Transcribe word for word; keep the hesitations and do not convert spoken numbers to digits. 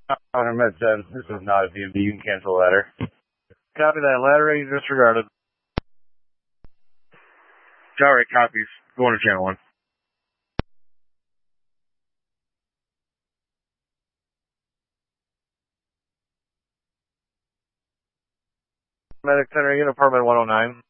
Hunter Med ten, this is not a D M V. You can cancel the ladder. Copy that. Ladder rating disregarded. Tower eight copies. Going to channel one. Medic Center, unit apartment one oh nine.